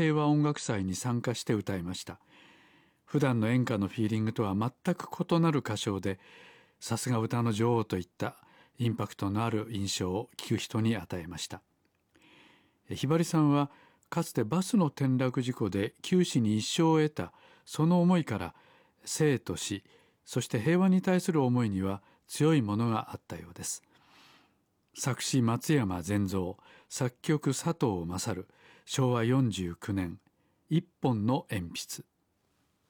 平和音楽祭に参加して歌いました。普段の演歌のフィーリングとは全く異なる歌唱で、さすが歌の女王といったインパクトのある印象を聴く人に与えました。ひばりさんはかつてバスの転落事故で九死に一生を得たその思いから、生と死、そして平和に対する思いには強いものがあったようです。作詞松山善三、作曲佐藤勝、昭和49年、一本の鉛筆。